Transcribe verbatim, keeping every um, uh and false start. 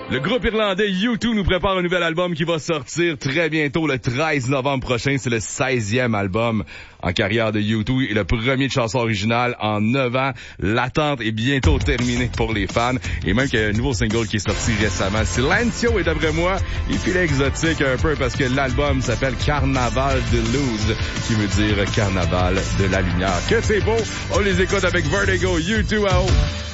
Le groupe irlandais U deux nous prépare un nouvel album qui va sortir très bientôt, le treize novembre prochain. C'est le seizième album en carrière de U deux et le premier de chanson originale en neuf ans. L'attente est bientôt terminée pour les fans. Et même qu'il y a un nouveau single qui est sorti récemment. Silencio est d'après moi, il file exotique un peu parce que l'album s'appelle Carnaval de Luz, qui veut dire Carnaval de la lumière. Que c'est beau! On les écoute avec Vertigo, U deux à haut.